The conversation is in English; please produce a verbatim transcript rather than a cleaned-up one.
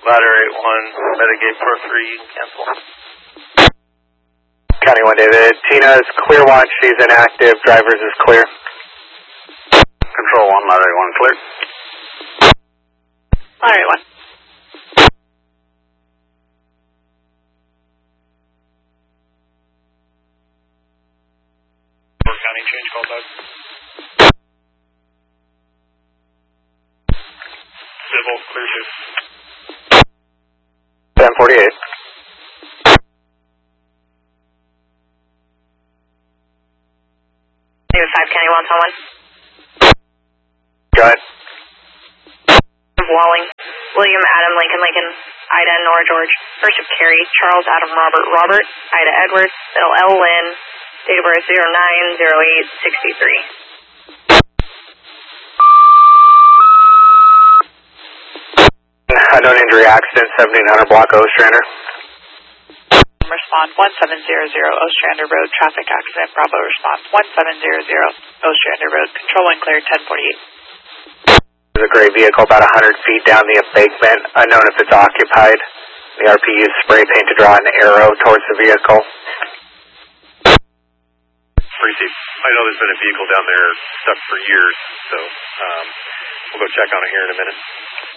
Ladder eight one, Metagate four three, cancel. County one, David. Tina is clear watch, she's inactive. Drivers is clear. Control one, ladder eight one, clear. Ladder eight one. County, change call dog. Civil, clear two. ten forty-eight. David five, County one, one. Go ahead. Walling. William, Adam, Lincoln, Lincoln, Ida, Nora, George. First of Carrie, Charles, Adam, Robert, Robert, Ida, Edward, Bill, L, Lynn. Date of birth zero nine zero eight sixty-three. Unknown injury accident, seventeen hundred block Ostrander. Respond one seven zero zero Ostrander Road, traffic accident. Bravo response one seven zero zero Ostrander Road, control one clear, ten forty-eight. There's a gray vehicle about one hundred feet down the embankment, unknown if it's occupied. The R P used spray paint to draw an arrow towards the vehicle. Receive. I know there's been a vehicle down there stuck for years, so um, we'll go check on it here in a minute.